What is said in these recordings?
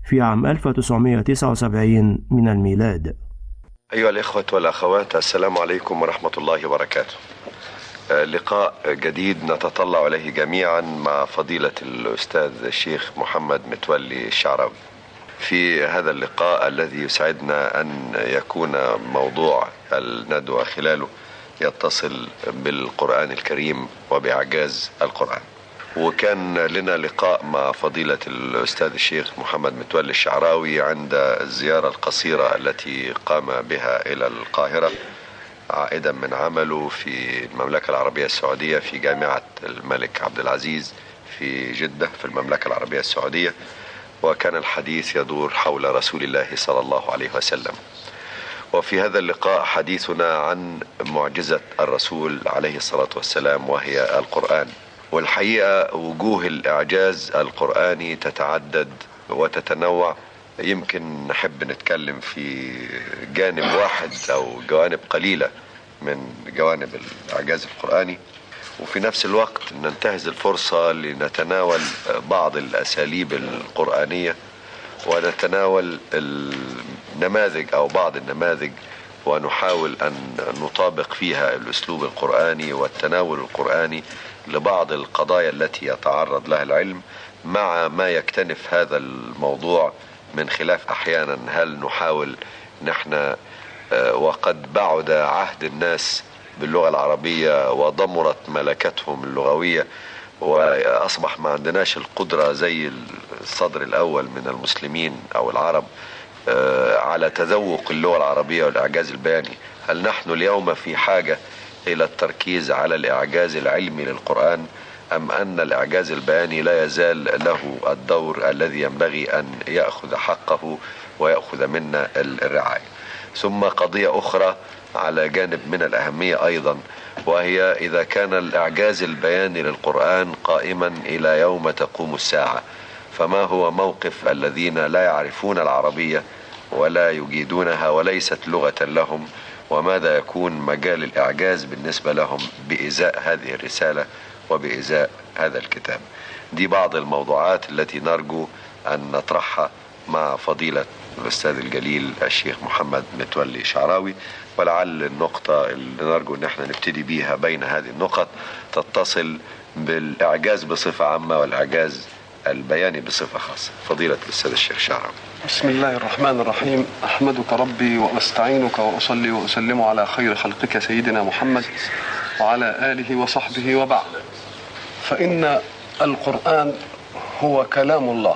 في عام 1979 من الميلاد. أيها الإخوة والأخوات، السلام عليكم ورحمة الله وبركاته. لقاء جديد نتطلع إليه جميعا مع فضيلة الأستاذ الشيخ محمد متولي الشعراوي. في هذا اللقاء الذي يسعدنا أن يكون موضوع الندوة خلاله يتصل بالقرآن الكريم وبإعجاز القرآن. وكان لنا لقاء مع فضيلة الأستاذ الشيخ محمد متولي الشعراوي عند الزيارة القصيرة التي قام بها إلى القاهرة عائدا من عمله في المملكة العربية السعودية في جامعة الملك عبد العزيز في جدة في المملكة العربية السعودية، وكان الحديث يدور حول رسول الله صلى الله عليه وسلم. وفي هذا اللقاء حديثنا عن معجزة الرسول عليه الصلاة والسلام وهي القرآن. والحقيقة وجوه الإعجاز القرآني تتعدد وتتنوع. يمكن نحب نتكلم في جانب واحد أو جوانب قليلة من جوانب الإعجاز القرآني، وفي نفس الوقت ننتهز الفرصة لنتناول بعض الأساليب القرآنية ونتناول النماذج أو بعض النماذج ونحاول أن نطابق فيها الأسلوب القرآني والتناول القرآني لبعض القضايا التي يتعرض لها العلم، مع ما يكتنف هذا الموضوع من خلاف أحيانا هل نحاول نحن وقد بعد عهد الناس باللغة العربية وضمرت ملكتهم اللغوية وأصبح ما عندناش القدرة زي الصدر الأول من المسلمين أو العرب على تذوق اللغة العربية والإعجاز البياني، هل نحن اليوم في حاجة إلى التركيز على الإعجاز العلمي للقرآن، أم أن الإعجاز البياني لا يزال له الدور الذي ينبغي أن يأخذ حقه ويأخذ منا الرعاية؟ ثم قضية أخرى على جانب من الأهمية أيضا، وهي إذا كان الإعجاز البياني للقرآن قائما إلى يوم تقوم الساعة، فما هو موقف الذين لا يعرفون العربية ولا يجيدونها وليست لغة لهم، وماذا يكون مجال الإعجاز بالنسبة لهم بإزاء هذه الرسالة وبإزاء هذا الكتاب؟ دي بعض الموضوعات التي نرجو أن نطرحها مع فضيلة الأستاذ الجليل الشيخ محمد متولي شعراوي، ولعل النقطة اللي نرجو أن احنا نبتدي بيها بين هذه النقط تتصل بالإعجاز بصفة عامة والإعجاز البياني بصفة خاصة. فضيلة الأستاذ الشيخ شعراوي. بسم الله الرحمن الرحيم. أحمدك ربي وأستعينك وأصلي وأسلم على خير خلقك سيدنا محمد وعلى آله وصحبه وبعد. فإن القرآن هو كلام الله،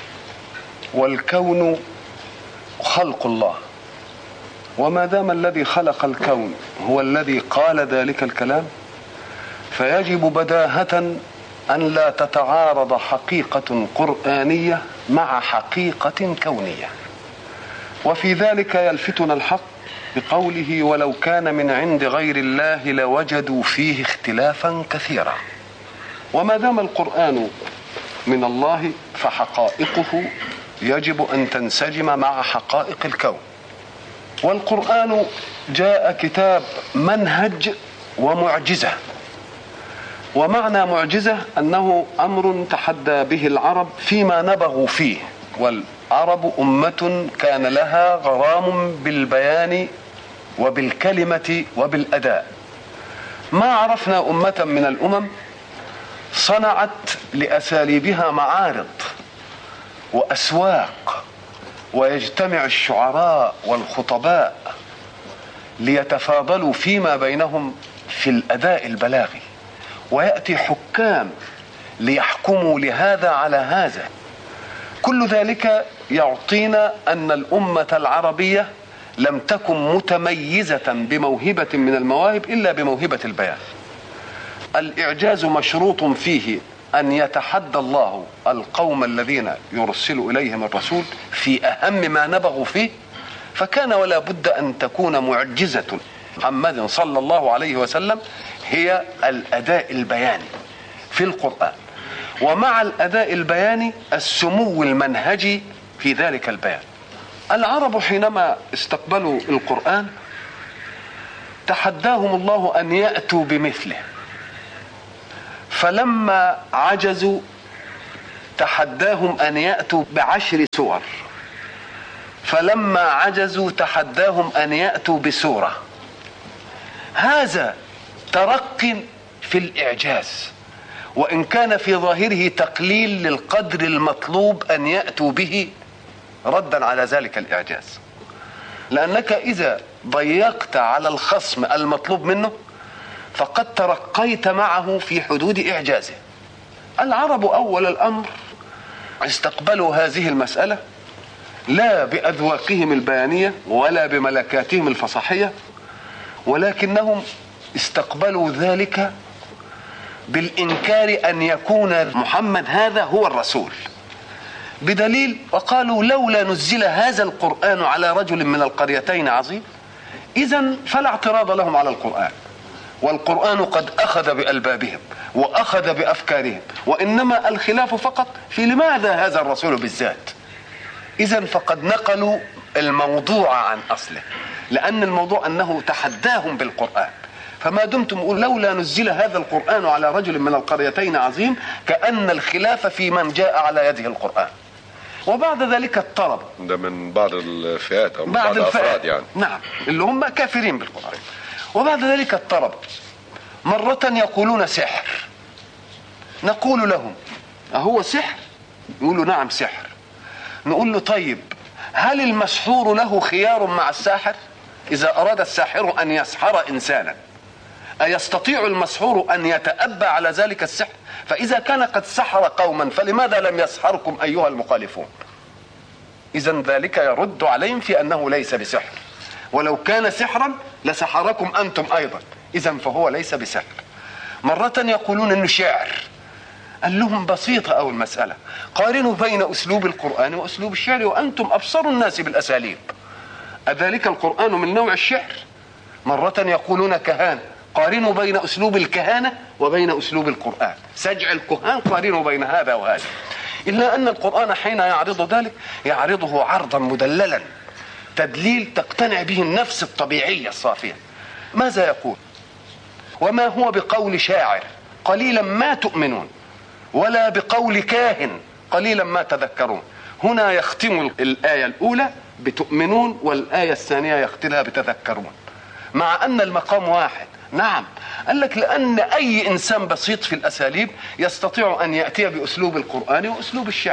والكون خلق الله، وما دام الذي خلق الكون هو الذي قال ذلك الكلام، فيجب بداهة أن لا تتعارض حقيقة قرآنية مع حقيقة كونية. وفي ذلك يلفتنا الحق بقوله: ولو كان من عند غير الله لوجدوا فيه اختلافا كثيرا. وما دام القرآن من الله فحقائقه يجب أن تنسجم مع حقائق الكون. والقرآن جاء كتاب منهج ومعجزة. ومعنى معجزة أنه أمر تحدى به العرب فيما نبغوا فيه، والعرب أمة كان لها غرام بالبيان وبالكلمة وبالأداء. ما عرفنا أمة من الأمم صنعت لأساليبها معارض وأسواق، ويجتمع الشعراء والخطباء ليتفاضلوا فيما بينهم في الأداء البلاغي، ويأتي حكام ليحكموا لهذا على هذا. كل ذلك يعطينا أن الأمة العربية لم تكن متميزة بموهبة من المواهب إلا بموهبة البيان. الإعجاز مشروط فيه أن يتحدى الله القوم الذين يرسل إليهم الرسول في أهم ما نبغوا فيه، فكان ولا بد أن تكون معجزة محمد صلى الله عليه وسلم هي الأداء البياني في القرآن، ومع الأداء البياني السمو المنهجي في ذلك البيان. العرب حينما استقبلوا القرآن تحداهم الله أن يأتوا بمثله، فلما عجزوا تحداهم أن يأتوا ب10 سور، فلما عجزوا تحداهم أن يأتوا بسورة. هذا ترق في الإعجاز، وإن كان في ظاهره تقليل للقدر المطلوب أن يأتوا به ردا على ذلك الإعجاز، لأنك إذا ضيقت على الخصم المطلوب منه فقد ترقيت معه في حدود إعجازه. العرب أول الأمر استقبلوا هذه المسألة لا بأذواقهم البيانية ولا بملكاتهم الفصاحية، ولكنهم استقبلوا ذلك بالإنكار أن يكون محمد هذا هو الرسول، بدليل وقالوا لولا نزل هذا القرآن على رجل من القريتين عظيم. إذن فلا اعتراض لهم على القرآن، والقرآن قد أخذ بألبابهم وأخذ بأفكارهم، وإنما الخلاف فقط في لماذا هذا الرسول بالذات. إذن فقد نقلوا الموضوع عن أصله، لأن الموضوع أنه تحداهم بالقرآن. فما دمتم تقول لولا نزل هذا القرآن على رجل من القريتين عظيم، كأن الخلاف في من جاء على يده القرآن. وبعد ذلك اضطرب ده من بعض الفئات أو من بعض الأفراد يعني، نعم، اللي هم كافرين بالقرآن. وبعد ذلك اضطرب، مرة يقولون سحر، نقول لهم أهو سحر؟ يقولوا نعم سحر. نقول له طيب هل المسحور له خيار مع الساحر؟ إذا أراد الساحر أن يسحر إنسانا أيستطيع المسحور أن يتأبى على ذلك السحر؟ فإذا كان قد سحر قوما فلماذا لم يسحركم أيها المخالفون؟ إذن ذلك يرد عليهم في أنه ليس بسحر، ولو كان سحرا لسحركم أنتم أيضا، إذن فهو ليس بسحر. مرة يقولون أنه شعر، قال لهم بسيطة أو المسألة، قارنوا بين أسلوب القرآن وأسلوب الشعر وأنتم أبصر الناس بالأساليب، أذلك القرآن من نوع الشعر؟ مرة يقولون كهانة، قارنوا بين أسلوب الكهانة وبين أسلوب القرآن، سجع الكهان قارنوا بين هذا وهذا. إلا أن القرآن حين يعرض ذلك يعرضه عرضا مدللا، تدليل تقتنع به النفس الطبيعية الصافية. ماذا يقول؟ وما هو بقول شاعر قليلا ما تؤمنون، ولا بقول كاهن قليلا ما تذكرون. هنا يختم الآية الأولى بتؤمنون، والآية الثانية يختمها بتذكرون، مع أن المقام واحد. نعم، قال لك لأن أي إنسان بسيط في الأساليب يستطيع أن يأتي بأسلوب القرآن وأسلوب الشعر،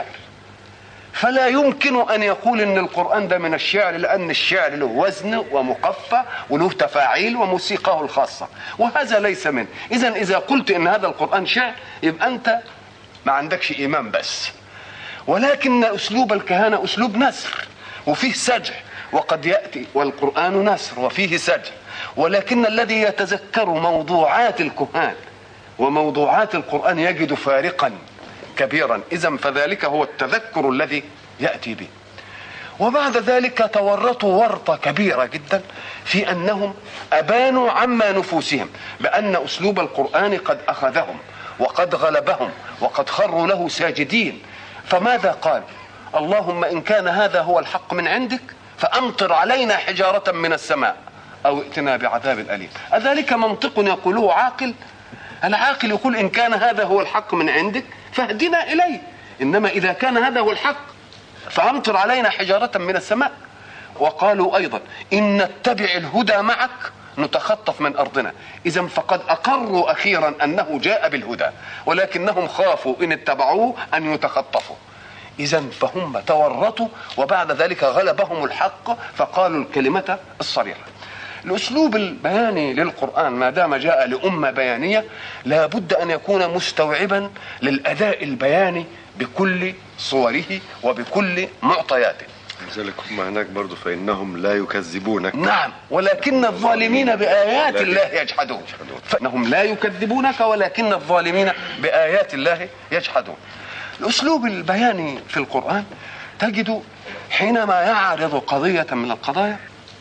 فلا يمكن أن يقول إن القرآن ده من الشعر، لأن الشعر له وزن ومقفى وله تفاعيل وموسيقاه الخاصة، وهذا ليس منه. إذا قلت إن هذا القرآن شعر يبقى أنت ما عندكش إيمان بس. ولكن أسلوب الكهانة أسلوب نثر وفيه سجع، وقد يأتي والقرآن نثر وفيه سجع، ولكن الذي يتذكر موضوعات الكهان وموضوعات القرآن يجد فارقا كبيرا. إذن فذلك هو التذكر الذي يأتي به. وبعد ذلك تورطوا ورطة كبيرة جدا في أنهم أبانوا عما نفوسهم بأن أسلوب القرآن قد أخذهم وقد غلبهم وقد خروا له ساجدين. فماذا قال؟ اللهم إن كان هذا هو الحق من عندك فأمطر علينا حجارة من السماء أو ائتنا بعذاب أليم. أذلك منطق يقوله عاقل؟ العاقل يقول إن كان هذا هو الحق من عندك فاهدنا إليه، إنما إذا كان هذا هو الحق فأمطر علينا حجارة من السماء. وقالوا أيضا إن نتبع الهدى معك نتخطف من أرضنا. إذن فقد أقروا أخيرا أنه جاء بالهدى، ولكنهم خافوا إن اتبعوه أن يتخطفوا. إذن فهم تورطوا، وبعد ذلك غلبهم الحق فقالوا الكلمة الصريحة. الأسلوب البياني للقرآن ما دام جاء لأمة بيانية لا بد أن يكون مستوعبا للأداء البياني بكل صوره وبكل معطياته. لذلك هم هناك برضو فإنهم لا يكذبونك. نعم، ولكن الظالمين بآيات الله يجحدون. فإنهم لا يكذبونك ولكن الظالمين بآيات الله يجحدون. الأسلوب البياني في القرآن تجد حينما يعرض قضية من القضايا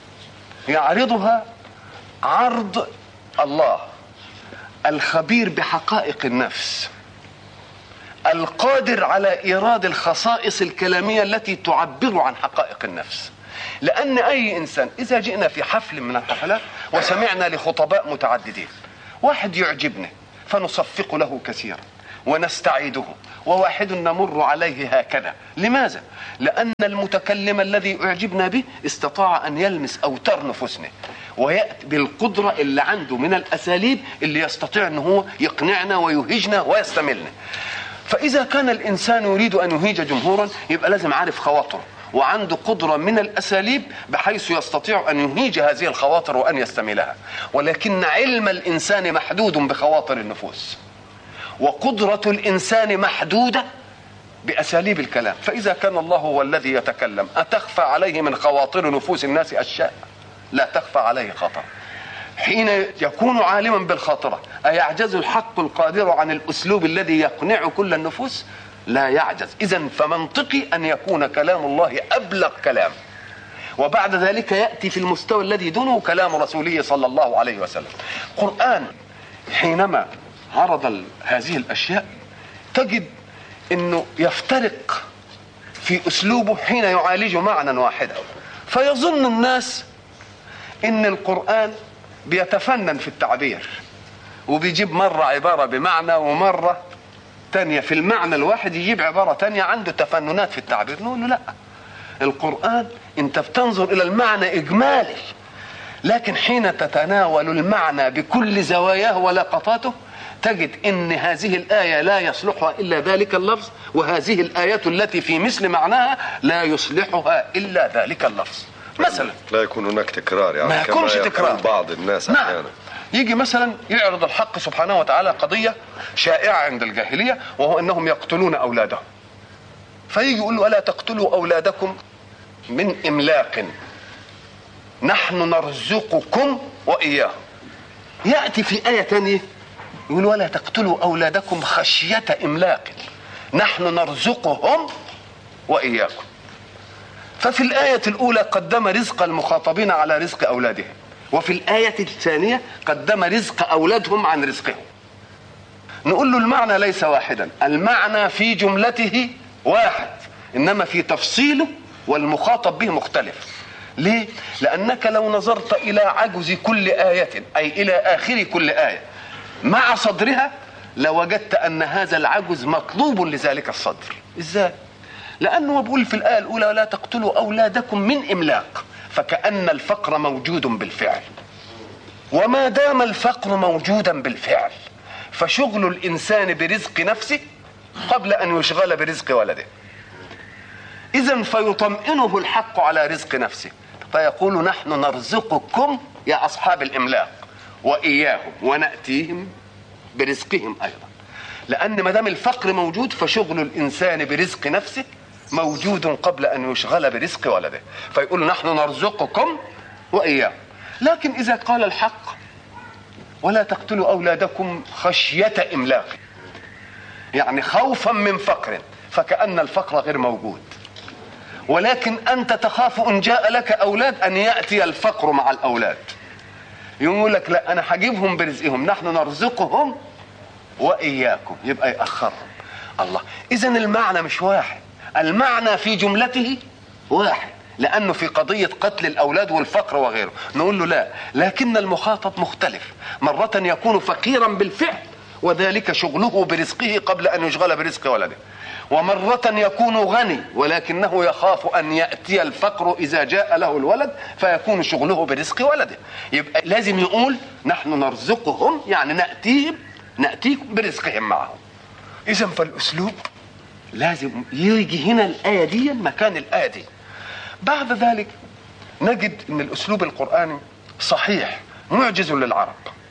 يعرضها عرض الله الخبير بحقائق النفس القادر على إيراد الخصائص الكلامية التي تعبر عن حقائق النفس. لأن أي إنسان إذا جئنا في حفل من الحفلات وسمعنا لخطباء متعددين، واحد يعجبنا فنصفق له كثيرا، ونستعيده، وواحد نمر عليه هكذا. لماذا؟ لأن المتكلم الذي أعجبنا به استطاع أن يلمس أوتار نفوسنا، ويأتي بالقدرة اللي عنده من الأساليب اللي يستطيع أن هو يقنعنا ويهجنا ويستملنا. فإذا كان الإنسان يريد أن يهيج جمهورا يبقى لازم عارف خواطره، وعنده قدرة من الأساليب بحيث يستطيع أن يهيج هذه الخواطر وأن يستملها. ولكن علم الإنسان محدود بخواطر النفوس، وقدرة الإنسان محدودة بأساليب الكلام. فإذا كان الله هو الذي يتكلم، أتخفى عليه من خواطر نفوس الناس أشياء؟ لا تخفى عليه خطر. حين يكون عالما بالخاطرة أيعجز الحق القادر عن الأسلوب الذي يقنع كل النفوس؟ لا يعجز. إذن فمنطقي أن يكون كلام الله أبلغ كلام، وبعد ذلك يأتي في المستوى الذي دونه كلام رسوله صلى الله عليه وسلم. قرآن حينما عرض هذه الأشياء تجد أنه يفترق في أسلوبه حين يعالج معنى واحدا، فيظن الناس أن القرآن بيتفنن في التعبير، وبيجيب مرة عبارة بمعنى ومرة تانية في المعنى الواحد يجيب عبارة تانية، عنده تفننات في التعبير. نقول له لا، القرآن انت بتنظر الى المعنى اجمالي، لكن حين تتناول المعنى بكل زواياه ولقطاته تجد ان هذه الآية لا يصلحها الا ذلك اللفظ، وهذه الآية التي في مثل معناها لا يصلحها الا ذلك اللفظ. مثلا لا يكون هناك تكرار، يعني ما يكونش تكرار. بعض الناس احيانا يجي مثلا يعرض الحق سبحانه وتعالى قضية شائعة عند الجاهلية، وهو انهم يقتلون اولادهم، فيجي يقول له: ألا تقتلوا أولادكم من إملاق، نحن نرزقكم وإياهم. يأتي في آية تانية يقول: ولا تقتلوا أولادكم خشية إملاق، نحن نرزقهم وإياكم. ففي الآية الأولى قدم رزق المخاطبين على رزق أولادهم، وفي الآية الثانية قدم رزق أولادهم عن رزقهم. نقول له المعنى ليس واحدا، المعنى في جملته واحد، إنما في تفصيله والمخاطب به مختلف. ليه؟ لأنك لو نظرت إلى عجز كل آية، أي إلى آخر كل آية مع صدرها، لوجدت أن هذا العجز مطلوب لذلك الصدر. إزاي؟ لأنه بيقول في الآية الأولى: ولا تقتلوا أولادكم من إملاق، فكأن الفقر موجود بالفعل، وما دام الفقر موجودا بالفعل فشغل الإنسان برزق نفسه قبل أن يشغل برزق ولده. إذن فيطمئنه الحق على رزق نفسه، فيقول: نحن نرزقكم يا أصحاب الإملاق وإياهم ونأتيهم برزقهم أيضا. لأن ما دام الفقر موجود فشغل الإنسان برزق نفسه موجود قبل أن يشغل برزق ولده، فيقول: نحن نرزقكم وإياهم. لكن إذا قال الحق: ولا تقتلوا أولادكم خشية إملاق، يعني خوفا من فقر، فكأن الفقر غير موجود، ولكن أنت تخاف إن جاء لك أولاد أن يأتي الفقر مع الأولاد. يقول لك: لا، أنا هجيبهم برزقهم، نحن نرزقهم وإياكم، يبقى يأخرهم. الله، إذن المعنى مش واحد، المعنى في جملته واحد، لأنه في قضية قتل الأولاد والفقر وغيره. نقول له: لا، لكن المخاطب مختلف، مرة يكون فقيرا بالفعل وذلك شغله برزقه قبل أن يشغل برزق ولده، ومرة يكون غني ولكنه يخاف أن يأتي الفقر إذا جاء له الولد فيكون شغله برزق ولده. يبقى لازم يقول: نحن نرزقهم، يعني نأتيكم برزقهم معهم. إذن فالأسلوب لازم يجي هنا الآية دي مكان الآية دي. بعد ذلك نجد أن الأسلوب القرآني صحيح معجز للعرب،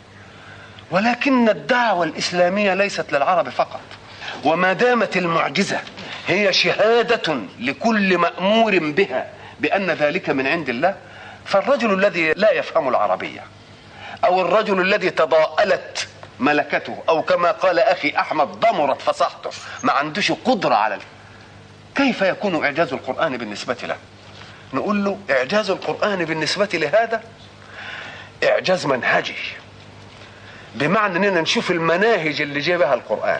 ولكن الدعوة الإسلامية ليست للعرب فقط، وما دامت المعجزة هي شهادة لكل مأمور بها بأن ذلك من عند الله، فالرجل الذي لا يفهم العربية، أو الرجل الذي تضاءلت ملكته، أو كما قال أخي أحمد ضمرت فصاحته، ما عندوش قدرة على كيف يكون إعجاز القرآن بالنسبة له؟ نقول له: إعجاز القرآن بالنسبة لهذا إعجاز منهجي، بمعنى أننا نشوف المناهج اللي جابها القرآن،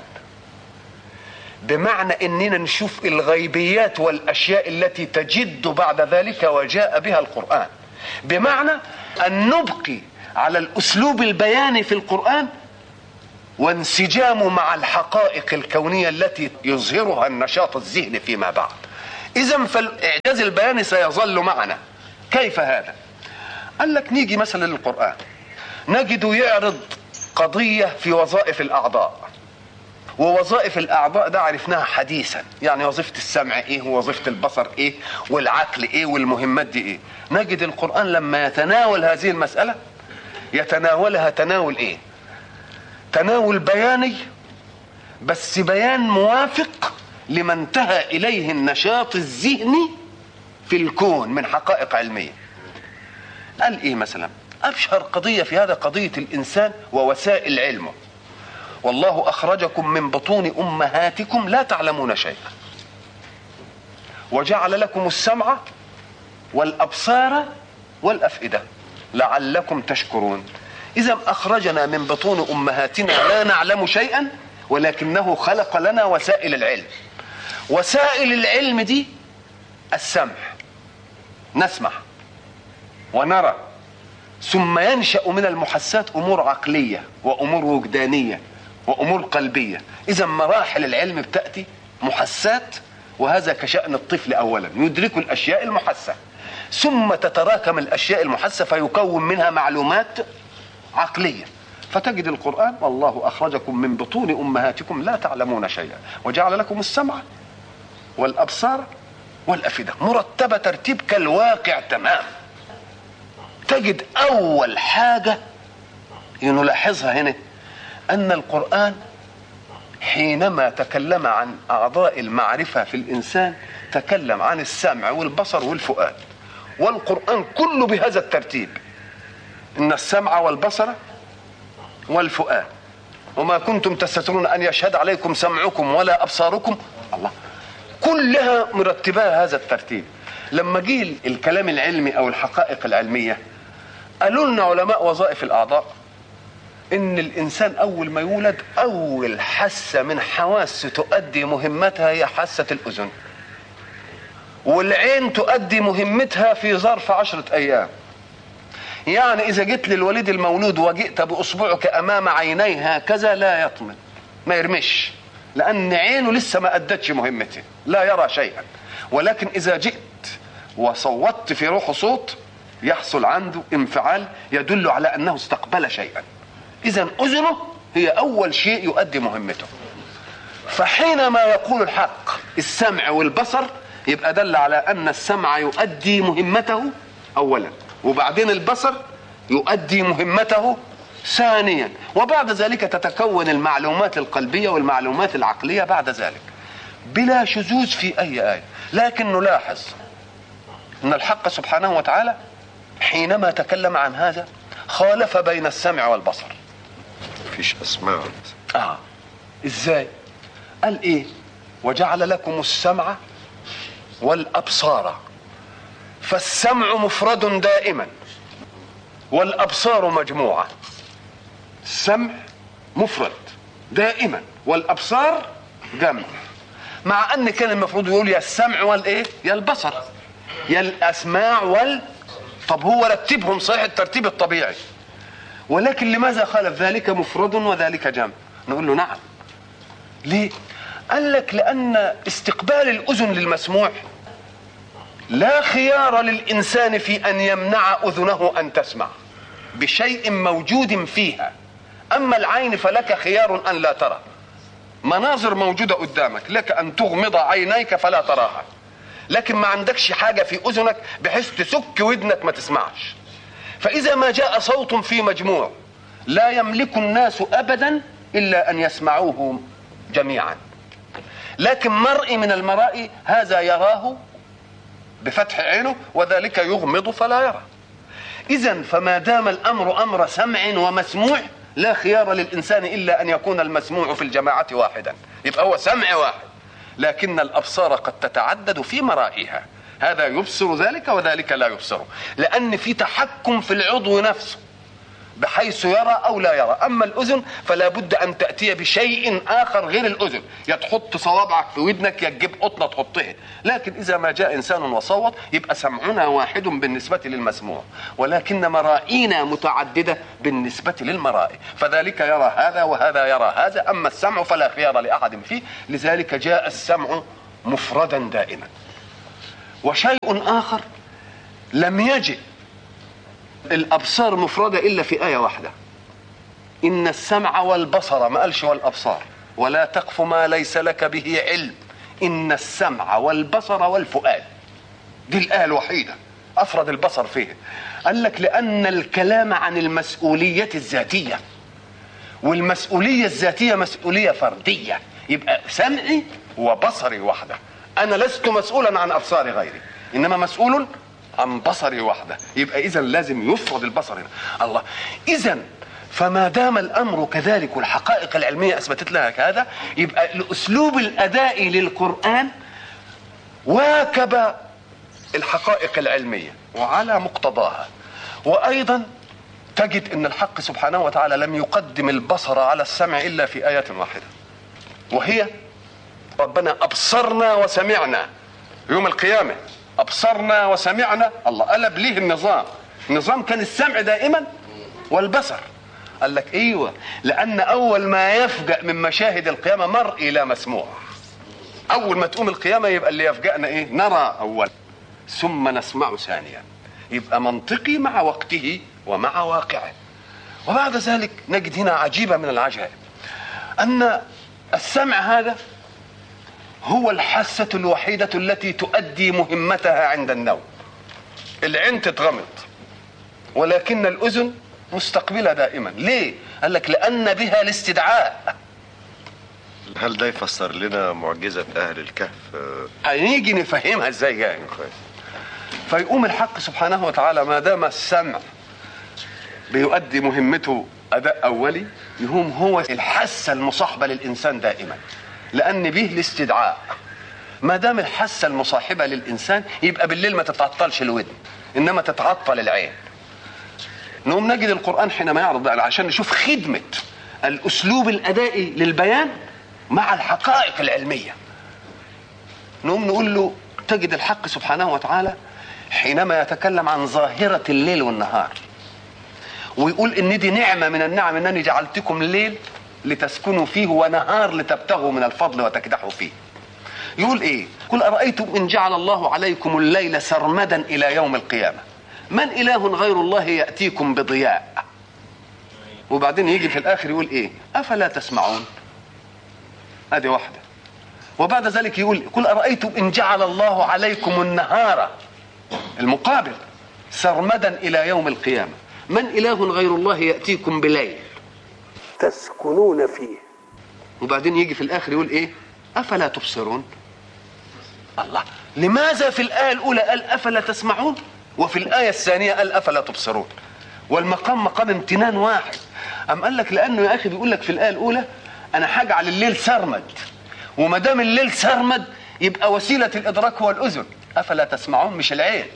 بمعنى أننا نشوف الغيبيات والأشياء التي تجد بعد ذلك وجاء بها القرآن، بمعنى أن نبقي على الأسلوب البياني في القرآن وانسجامه مع الحقائق الكونية التي يظهرها النشاط الذهني فيما بعد. إذن فالإعجاز البياني سيظل معنا. كيف هذا؟ قال لك نيجي مثلا للقرآن نجده يعرض قضية في وظائف الأعضاء، ووظائف الأعضاء ده عرفناها حديثا، يعني وظيفة السمع إيه ووظيفة البصر إيه والعقل إيه والمهمات دي إيه. نجد القرآن لما يتناول هذه المسألة يتناولها تناول إيه؟ تناول بياني، بس بيان موافق لما انتهى إليه النشاط الذهني في الكون من حقائق علمية. قال إيه مثلا؟ أبشر قضية في هذا قضية الإنسان ووسائل علمه. والله أخرجكم من بطون أمهاتكم لا تعلمون شيئا وجعل لكم السمع والأبصار والأفئدة لعلكم تشكرون. إذا أخرجنا من بطون أمهاتنا لا نعلم شيئا، ولكنه خلق لنا وسائل العلم. وسائل العلم دي السمع، نسمع ونرى، ثم ينشأ من المحسات أمور عقلية وأمور وجدانية وأمور قلبية. إذا مراحل العلم بتأتي محسات، وهذا كشأن الطفل أولا يدرك الأشياء المحسة، ثم تتراكم الأشياء المحسة فيكون منها معلومات عقلية. فتجد القرآن والله أخرجكم من بطون أمهاتكم لا تعلمون شيئا وجعل لكم السمع والأبصار والأفئدة مرتبة ترتيب كالواقع تمام. تجد أول حاجة نلاحظها هنا أن القرآن حينما تكلم عن أعضاء المعرفة في الإنسان تكلم عن السمع والبصر والفؤاد، والقرآن كله بهذا الترتيب: إن السمع والبصر والفؤاد وما كنتم تستترون أن يشهد عليكم سمعكم ولا أبصاركم. الله، كلها مرتبة هذا الترتيب. لما جه الكلام العلمي أو الحقائق العلمية قالوا لنا علماء وظائف الأعضاء إن الإنسان أول ما يولد أول حاسة من حواسه تؤدي مهمتها هي حاسة الأذن، والعين تؤدي مهمتها في ظرف 10 أيام. يعني إذا جئت للوليد المولود وجئت بأصبعك أمام عينيه هكذا لا يطمن، ما يرمش، لأن عينه لسه ما أدتش مهمته، لا يرى شيئا. ولكن إذا جئت وصوتت في روحه صوت يحصل عنده انفعال يدل على أنه استقبل شيئا. إذن أذنه هي أول شيء يؤدي مهمته. فحينما يقول الحق السمع والبصر يبقى دل على أن السمع يؤدي مهمته أولا، وبعدين البصر يؤدي مهمته ثانيا، وبعد ذلك تتكون المعلومات القلبية والمعلومات العقلية بعد ذلك بلا شذوذ في أي آية. لكن نلاحظ أن الحق سبحانه وتعالى حينما تكلم عن هذا خالف بين السمع والبصر. مفيش أسماع. إزاي؟ قال إيه؟ وجعل لكم السمع والأبصار. فالسمع مفرد دائما والأبصار مجموعة. السمع مفرد دائما والأبصار جمع، مع أن كان المفروض يقول يا السمع والإيه؟ يا البصر، يا الأسماع طب هو رتبهم صحيح الترتيب الطبيعي، ولكن لماذا خالف ذلك مفرد وذلك جمع؟ نقول له نعم. ليه؟ قال لك لأن استقبال الأذن للمسموع لا خيار للإنسان في أن يمنع أذنه أن تسمع بشيء موجود فيها. أما العين فلك خيار أن لا ترى، مناظر موجودة قدامك لك أن تغمض عينيك فلا تراها، لكن ما عندكش حاجة في أذنك بحيث تسك ودنك ما تسمعش. فإذا ما جاء صوت في مجموع لا يملك الناس أبدا إلا أن يسمعوه جميعا، لكن مرئي من المرائي هذا يراه بفتح عينه وذلك يغمض فلا يرى. إذن فما دام الأمر أمر سمع ومسموع لا خيار للإنسان إلا أن يكون المسموع في الجماعة واحدا، يبقى هو سمع واحد. لكن الأبصار قد تتعدد في مرائها، هذا يبصر ذلك وذلك لا يبصره، لأن في تحكم في العضو نفسه. بحيث يرى أو لا يرى. أما الأذن فلا بد أن تأتي بشيء آخر غير الأذن، يا تحط صوابعك في ودنك يا تجيب قطنة تحطها. لكن إذا ما جاء إنسان وصوت يبقى سمعنا واحد بالنسبة للمسموع، ولكن مرائينا متعددة بالنسبة للمرائي، فذلك يرى هذا وهذا يرى هذا. أما السمع فلا خيار لأحد فيه، لذلك جاء السمع مفردا دائما. وشيء آخر لم يجئ الأبصار مفردة إلا في آية واحدة، إن السمع والبصر، ما قالش والأبصار، ولا تقف ما ليس لك به علم، إن السمع والبصر والفؤاد. دي الآية الوحيدة أفرد البصر فيها. قال لك لأن الكلام عن المسؤولية الذاتية، والمسؤولية الذاتية مسؤولية فردية، يبقى سمعي وبصري وحده. أنا لست مسؤولا عن أبصار غيري، إنما مسؤول عن بصري وحده. يبقى إذن لازم يفرض البصر هنا. الله، إذن فما دام الأمر كذلك والحقائق العلمية أثبتت لها هذا، يبقى الأسلوب الأدائي للقرآن واكب الحقائق العلمية وعلى مقتضاها. وأيضا تجد أن الحق سبحانه وتعالى لم يقدم البصر على السمع إلا في آية واحدة، وهي ربنا أبصرنا وسمعنا يوم القيامة. أبصرنا وسمعنا، الله قلب ليه النظام كان السمع دائما والبصر. قال لك ايوه، لان اول ما يفجأ من مشاهد القيامة مرئي لا مسموع. اول ما تقوم القيامة يبقى اللي يفجأنا ايه؟ نرى اول ثم نسمع ثانيا. يبقى منطقي مع وقته ومع واقعه. وبعد ذلك نجد هنا عجيبة من العجائب، ان السمع هذا هو الحاسة الوحيدة التي تؤدي مهمتها عند النوم. العين تتغمض ولكن الأذن مستقبلة دائما. ليه؟ قال لك لأن بها الاستدعاء. هل ده يفسر لنا معجزة أهل الكهف؟ هنيجي نفهمها ازاي جاي. فيقوم الحق سبحانه وتعالى ما دام السمع بيؤدي مهمته أداء أولي، يقوم هو الحاسة المصاحبة للإنسان دائما، لأن به الاستدعاء. ما دام الحاسة المصاحبة للإنسان يبقى بالليل ما تتعطلش الودن، إنما تتعطل العين. نقوم نجد القرآن حينما يعرض عشان نشوف خدمة الأسلوب الأدائي للبيان مع الحقائق العلمية. نقوم نقول له تجد الحق سبحانه وتعالى حينما يتكلم عن ظاهرة الليل والنهار ويقول إن دي نعمة من النعم، إنني جعلتكم الليل لتسكنوا فيه ونهار لتبتغوا من الفضل وتكدحوا فيه. يقول ايه؟ قل أرأيتم إن جعل الله عليكم الليل سرمدا إلى يوم القيامة من إله غير الله يأتيكم بضياء. وبعدين يجي في الآخر يقول ايه؟ أفلا تسمعون. هذه واحدة. وبعد ذلك يقول قل أرأيتم إن جعل الله عليكم النهار، المقابل، سرمدا إلى يوم القيامة من إله غير الله يأتيكم بليل تسكنون فيه. وبعدين يجي في الآخر يقول ايه؟ أفلا تبصرون. الله، لماذا في الآية الأولى قال أفلا تسمعون وفي الآية الثانية قال أفلا تبصرون؟ والمقام مقام امتنان واحد. أم قال لك لأنه يا أخي بيقول لك في الآية الأولى أنا هجعل الليل سرمد، وما دام الليل سرمد يبقى وسيلة الإدراك هو الأذن، أفلا تسمعون مش العين.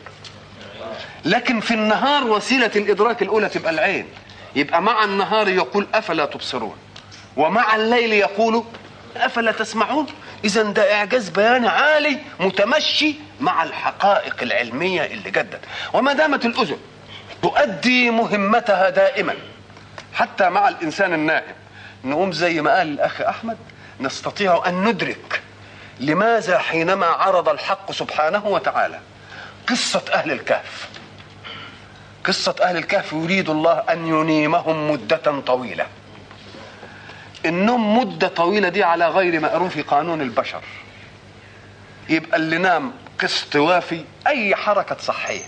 لكن في النهار وسيلة الإدراك الأولى تبقى العين، يبقى مع النهار يقول أفلا تبصرون ومع الليل يقول أفلا تسمعون. إذن ده إعجاز بياني عالي متمشي مع الحقائق العلمية اللي جدت. وما دامت الأذن تؤدي مهمتها دائما حتى مع الإنسان النائم، نقوم زي ما قال الأخ أحمد نستطيع أن ندرك لماذا حينما عرض الحق سبحانه وتعالى قصة أهل الكهف، قصة أهل الكهف يريد الله أن ينيمهم مدة طويلة. النوم مدة طويلة دي على غير مأروف قانون البشر، يبقى اللي نام قسط وافي أي حركة صحية.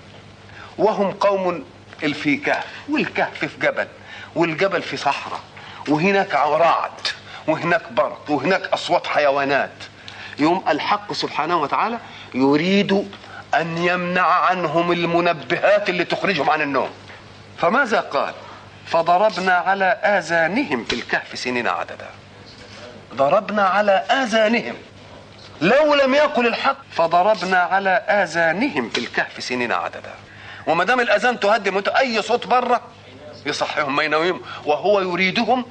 وهم قوم في كهف، والكهف في جبل، والجبل في صحراء، وهناك رعد وهناك برق وهناك أصوات حيوانات. يوم الحق سبحانه وتعالى يريد أن يمنع عنهم المنبهات اللي تخرجهم عن النوم. فماذا قال؟ فضربنا على آذانهم في الكهف سنين عددا. ضربنا على آذانهم، لو لم يقل الحق فضربنا على آذانهم في الكهف سنين عددا. وما دام الأذان تهدم أي صوت بره يصحيهم ما ينامهم، وهو يريدهم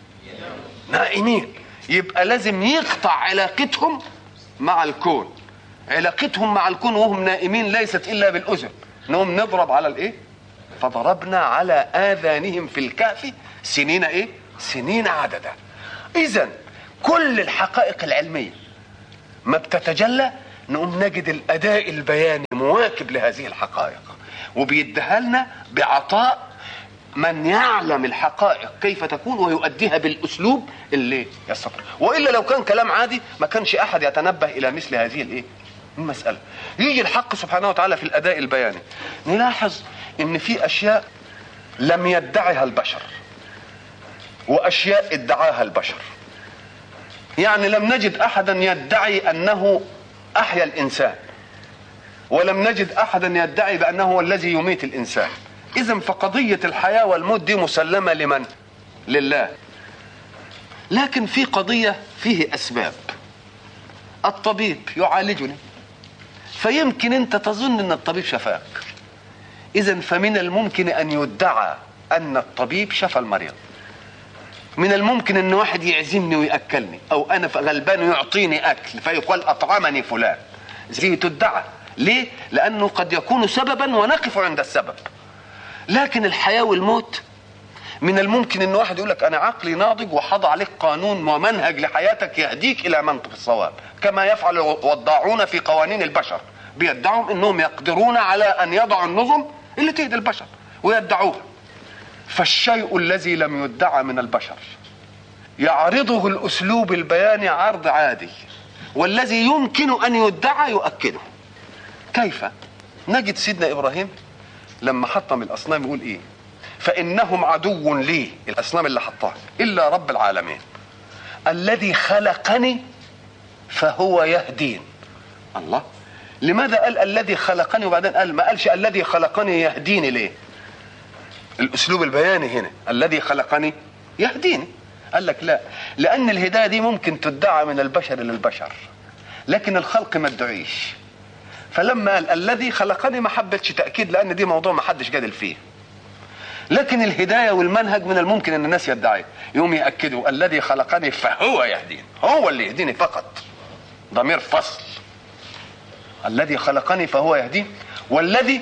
نائمين. يبقى لازم يقطع علاقتهم مع الكون. علاقتهم مع الكون وهم نائمين ليست الا بالاذن، انهم نضرب على الايه؟ فضربنا على اذانهم في الكهف سنين ايه؟ سنين عددا. اذا كل الحقائق العلميه ما بتتجلى نقوم نجد الاداء البياني مواكب لهذه الحقائق، وبيديها لنا بعطاء من يعلم الحقائق كيف تكون ويؤديها بالاسلوب اللي يستطيع. والا لو كان كلام عادي ما كانش احد يتنبه الى مثل هذه الايه؟ المساله. يجي الحق سبحانه وتعالى في الاداء البياني نلاحظ ان في اشياء لم يدعها البشر واشياء ادعاها البشر. يعني لم نجد احدا يدعي انه احيا الانسان، ولم نجد احدا يدعي بانه هو الذي يميت الانسان. اذن فقضية الحياة والموت دي مسلمة لمن؟ لله. لكن في قضية فيه اسباب. الطبيب يعالجني، فيمكن انت تظن ان الطبيب شفاك، اذن فمن الممكن ان يدعى ان الطبيب شفى المريض. من الممكن ان واحد يعزمني ويأكلني، او انا غلبان يعطيني اكل فيقال اطعمني فلان. زي تدعى. ليه؟ لانه قد يكون سببا ونقف عند السبب. لكن الحياة والموت من الممكن ان واحد يقول لك انا عقلي ناضج وحض عليك قانون ومنهج لحياتك يهديك الى منطق الصواب، كما يفعل الوضاعون في قوانين البشر. بيدعوا انهم يقدرون على ان يضعوا النظم اللي تهدي البشر ويدعوها. فالشيء الذي لم يدعى من البشر يعرضه الاسلوب البياني عرض عادي، والذي يمكن ان يدعى يؤكده. كيف؟ نجد سيدنا ابراهيم لما حطم الاصنام يقول ايه؟ فانهم عدو لي، الاصنام اللي حطها، الا رب العالمين الذي خلقني فهو يهدين. الله، لماذا قال الذي خلقني وبعدين قال ما قالش الذي خلقني يهديني؟ ليه؟ الاسلوب البياني هنا الذي خلقني يهديني. قال لك لا، لان الهدايه دي ممكن تدعى من البشر للبشر، لكن الخلق ما ادعيش. فلما قال الذي خلقني ما حبتش تاكيد، لان دي موضوع ما حدش جادل فيه. لكن الهدايه والمنهج من الممكن ان الناس يدعي، يوم ياكدوا الذي خلقني فهو يهدين، هو اللي يهديني فقط، ضمير فصل. الذي خلقني فهو يهدين، والذي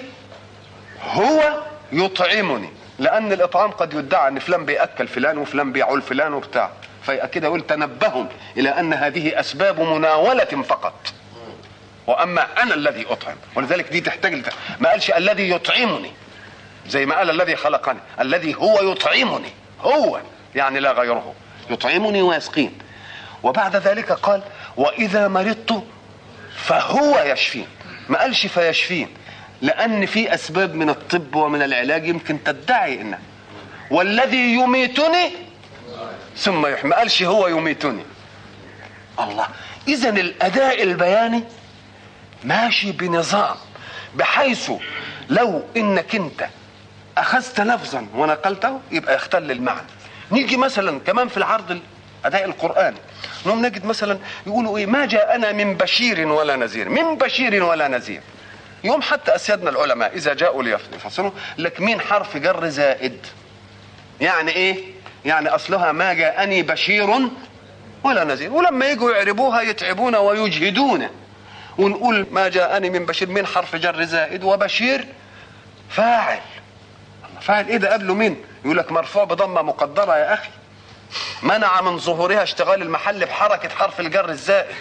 هو يطعمني، لان الاطعام قد يدعى ان فلان بياكل فلان وفلان بيعول فلان وبتاع، فيأكد يقول تنبهوا الى ان هذه اسباب مناوله فقط، واما انا الذي اطعم. ولذلك دي تحتاج ما قالش الذي يطعمني زي ما قال الذي خلقني، الذي هو يطعمني، هو يعني لا غيره يطعمني ويسقين. وبعد ذلك قال واذا مرضت فهو يشفين، ما قالش فيشفين، لان في اسباب من الطب ومن العلاج يمكن تدعي انه والذي يميتني ثم يحيي، ما قالش هو يميتني. الله، اذن الاداء البياني ماشي بنظام، بحيث لو انك انت اخذت لفظا ونقلته يبقى يختل المعنى. نيجي مثلا كمان في العرض الاداء القراني نقوم نجد مثلا يقولوا ايه؟ ما جاءنا من بشير ولا نذير، من بشير ولا نذير. يوم حتى اسيادنا العلماء اذا جاءوا ليفصلوا لك مين حرف جر زائد، يعني ايه؟ يعني اصلها ما جاءني بشير ولا نذير، ولما يجوا يعربوها يتعبون ويجهدون، ونقول ما جاءني من بشير من حرف جر زائد، وبشير فاعل. فاعل ايه ده؟ قبله مين؟ يقول لك مرفوع بضمه مقدره يا اخي، منع من ظهورها اشتغال المحل بحركه حرف الجر الزائد.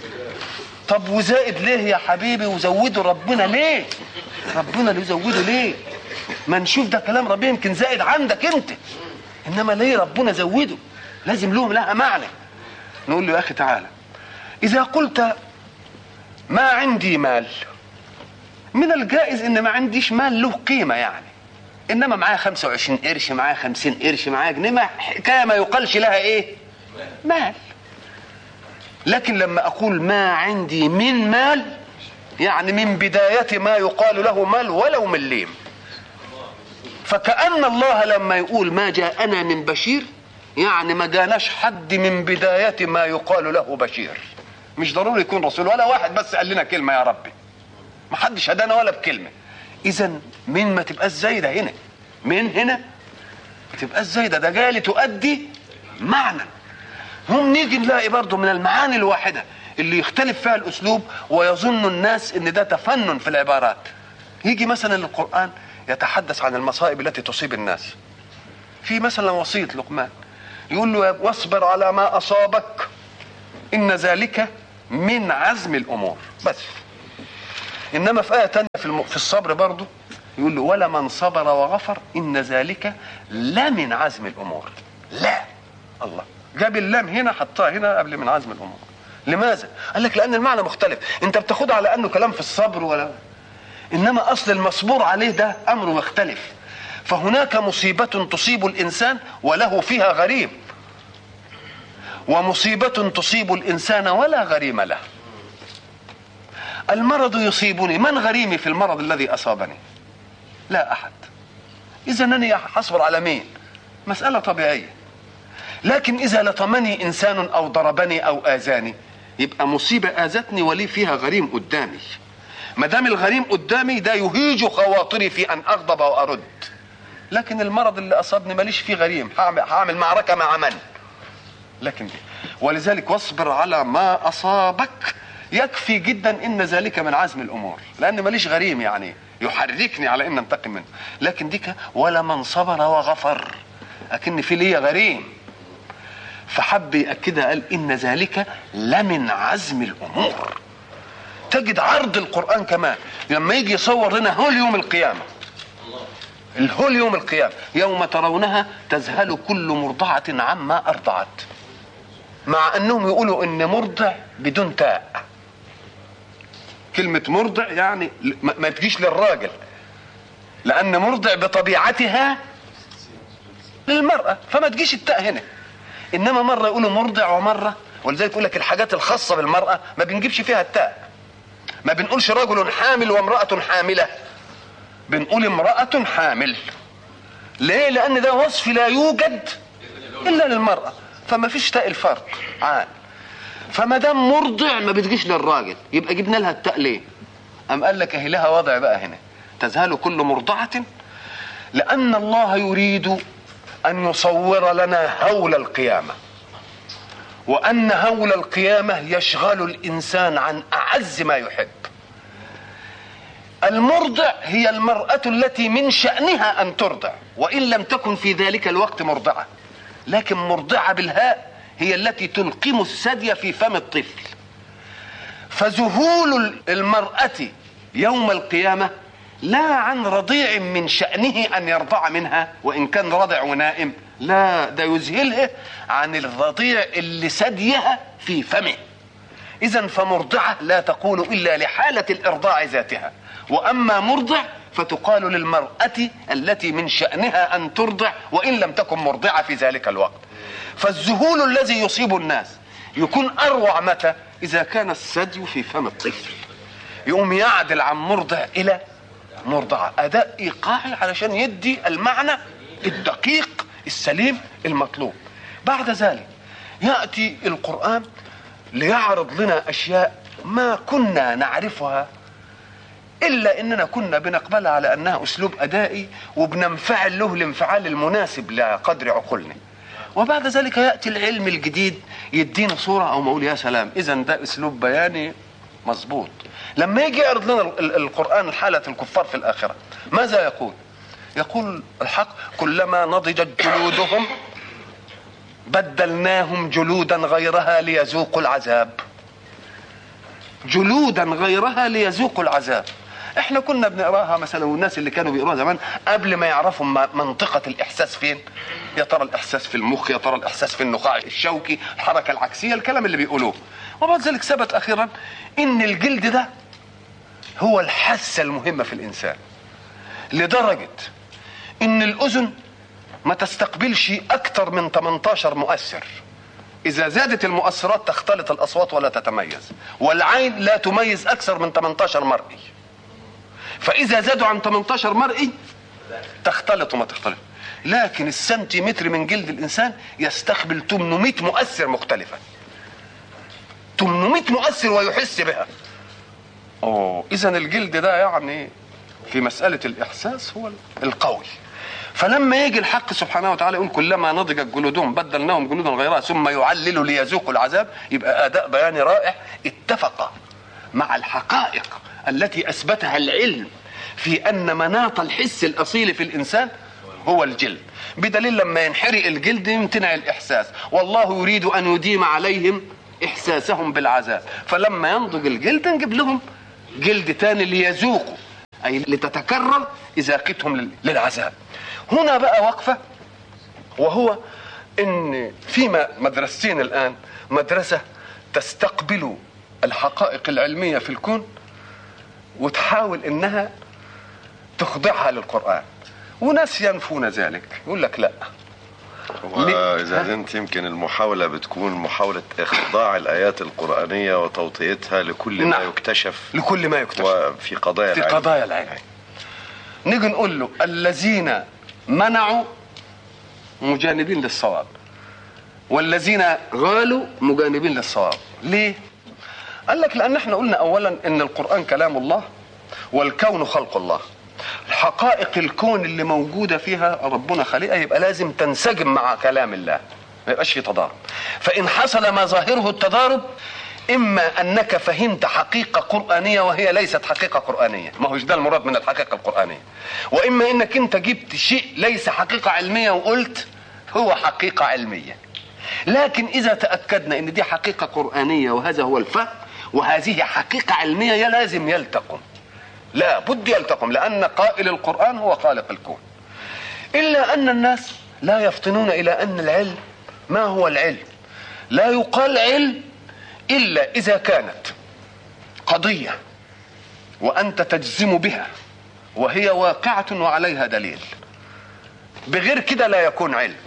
طب وزائد ليه يا حبيبي؟ وزوده ربنا ليه؟ ربنا اللي يزوده ليه؟ ما نشوف ده كلام ربنا، يمكن زائد عندك انت، انما ليه ربنا زوده؟ لازم لهم لها معنى. نقول له يا اخي تعالى، اذا قلت ما عندي مال، من الجائز ان ما عنديش مال له قيمه يعني، انما معايا 25 قرش، معايا 50 قرش، معايا جنيه، حكايه ما يقالش لها ايه؟ مال. لكن لما اقول ما عندي من مال، يعني من بدايه ما يقال له مال ولو مليم. فكأن الله لما يقول ما جاءنا من بشير، يعني ما جاناش حد من بدايه ما يقال له بشير. مش ضروري يكون رسول، ولا واحد بس قال لنا كلمه يا ربي، ما حدش هدانا ولا بكلمه. اذا من ما تبقاش زايده هنا، من هنا تبقى ازاي ده جاي لتؤدي معنى. هم نيجي نلاقي برضو من المعاني الواحدة اللي يختلف فيها الأسلوب ويظن الناس إن ده تفنن في العبارات. يجي مثلا القرآن يتحدث عن المصائب التي تصيب الناس. في مثلا وصية لقمان يقول له واصبر على ما أصابك إن ذلك من عزم الأمور بس. إنما في آية تانية في الصبر برضو يقول له ولا من صبر وغفر إن ذلك لمن عزم الأمور. لا، الله جاب اللام هنا حطها هنا قبل من عزم الأمور. لماذا؟ قال لك لأن المعنى مختلف. أنت بتاخدها على أنه كلام في الصبر ولا، إنما أصل المصبور عليه ده أمر مختلف. فهناك مصيبة تصيب الإنسان وله فيها غريم، ومصيبة تصيب الإنسان ولا غريم له. المرض يصيبني، من غريمي في المرض الذي أصابني؟ لا أحد. إذا أنني حصبر على مين؟ مسألة طبيعية. لكن إذا لطمني إنسان أو ضربني أو آذاني يبقى مصيبة آذتني ولي فيها غريم قدامي. ما دام الغريم قدامي ده يهيج خواطري في أن أغضب وأرد. لكن المرض اللي أصابني ماليش فيه غريم، هعمل معركة مع من؟ لكن دي ولذلك واصبر على ما أصابك يكفي جدا إن ذلك من عزم الأمور، لأن ماليش غريم يعني يحركني على إن انتقم منه. لكن ديك ولا من صبر وغفر أكن في لي غريم، فحب يأكدها قال إن ذلك لمن عزم الأمور. تجد عرض القرآن كمان لما يجي يصور لنا هول يوم القيامة، الهول يوم القيامة يوم ترونها تذهل كل مرضعة عما أرضعت، مع أنهم يقولوا إن مرضع بدون تاء. كلمة مرضع يعني ما تجيش للراجل، لأن مرضع بطبيعتها للمرأة فما تجيش التاء هنا. إنما مرة يقولوا مرضع ومرة، ولذلك يقول لك الحاجات الخاصة بالمرأة ما بنجيبش فيها التاء. ما بنقولش رجل حامل وامرأة حاملة، بنقول امرأة حامل. ليه؟ لأن ده وصف لا يوجد إلا للمرأة، فما فيش تاء الفرق عاد. فما دام مرضع ما بتجيش للراجل يبقى جبنا لها التاء ليه؟ أم قال لك أهي لها وضع بقى هنا تذهل كل مرضعة، لأن الله يريد أن يصور لنا هول القيامة، وأن هول القيامة يشغل الإنسان عن أعز ما يحب. المرضع هي المرأة التي من شأنها أن ترضع وإن لم تكن في ذلك الوقت مرضعة، لكن مرضعة بالهاء هي التي تلقم الثدي في فم الطفل. فذهول المرأة يوم القيامة لا عن رضيع من شأنه أن يرضع منها وإن كان رضع ونائم، لا، ده يذهلها عن الرضيع اللي ثديها في فمه. إذن فمرضعة لا تقول إلا لحالة الإرضاع ذاتها، وأما مرضع فتقال للمرأة التي من شأنها أن ترضع وإن لم تكن مرضعة في ذلك الوقت. فالذهول الذي يصيب الناس يكون أروع متى؟ إذا كان الثدي في فم الطفل، يقوم يعدل عن مرضع إلى مرضعة، أداء إيقاعي علشان يدي المعنى الدقيق السليم المطلوب. بعد ذلك يأتي القرآن ليعرض لنا أشياء ما كنا نعرفها إلا إننا كنا بنقبلها على أنها أسلوب أدائي وبننفعل له الانفعال المناسب لقدر عقولنا. وبعد ذلك يأتي العلم الجديد يدينا صورة أو مقول يا سلام، إذن ده أسلوب بياني مظبوط. لما يجي يعرض لنا القرآن حالة الكفار في الآخرة ماذا يقول؟ يقول الحق كلما نضجت جلودهم بدلناهم جلودا غيرها ليذوقوا العذاب. جلودا غيرها ليذوقوا العذاب. احنا كنا بنقراها مثلا، والناس اللي كانوا بيقراها زمان قبل ما يعرفوا منطقة الإحساس فين، يا ترى الإحساس في المخ، يا ترى الإحساس في النخاع الشوكي، الحركة العكسية، الكلام اللي بيقولوه. وبعد ذلك ثبت أخيرا إن الجلد ده هو الحاسة المهمة في الإنسان، لدرجة إن الأذن ما تستقبلش أكتر من 18 مؤثر. إذا زادت المؤثرات تختلط الأصوات ولا تتميز، والعين لا تميز أكثر من 18 مرئي. فإذا زادوا عن 18 مرئي تختلط وما تختلط. لكن السنتيمتر من جلد الإنسان يستقبل 800 مؤثر مختلفة، 800 مؤثر ويحس بها. إذن الجلد ده يعني في مسألة الإحساس هو القوي. فلما يجي الحق سبحانه وتعالى يقول كلما نضجت جلودهم بدلناهم جلودا غيرها ثم يعللوا ليذوقوا العذاب، يبقى اداء بياني رائع اتفق مع الحقائق التي اثبتها العلم في ان مناط الحس الاصيل في الانسان هو الجلد، بدليل لما ينحرق الجلد يمتنع الاحساس، والله يريد ان يديم عليهم احساسهم بالعذاب، فلما ينضج الجلد نجيب لهم جلد تاني ليذوقوا، اي لتتكرر اذاقتهم للعذاب. هنا بقى وقفه، وهو ان في مدرستين الان، مدرسه تستقبل الحقائق العلميه في الكون وتحاول انها تخضعها للقرآن، وناس ينفون ذلك، يقول لك لا. وإذا أنت يمكن المحاولة بتكون محاولة إخضاع الآيات القرآنية وتوطيتها لكل ما يكتشف، لكل ما يكتشف وفي قضايا العلم. نيجي نقول له الذين منعوا مجانبين للصواب، والذين غالوا مجانبين للصواب. ليه؟ قال لك لأن احنا قلنا أولا إن القرآن كلام الله والكون خلق الله. الحقائق الكون اللي موجودة فيها ربنا خلقها يبقى لازم تنسجم مع كلام الله، ما يبقاش في تضارب. فإن حصل ما ظاهره التضارب، إما أنك فهمت حقيقة قرآنية وهي ليست حقيقة قرآنية، ما هوش ده المراد من الحقيقة القرآنية، وإما أنك أنت جبت شيء ليس حقيقة علمية وقلت هو حقيقة علمية. لكن إذا تأكدنا أن دي حقيقة قرآنية وهذا هو الفهم وهذه حقيقة علمية، لازم يلتقم، لا بد يلتقم، لأن قائل القرآن هو خالق الكون. إلا أن الناس لا يفطنون إلى أن العلم ما هو العلم. لا يقال علم إلا إذا كانت قضية وأنت تجزم بها وهي واقعة وعليها دليل، بغير كده لا يكون علم.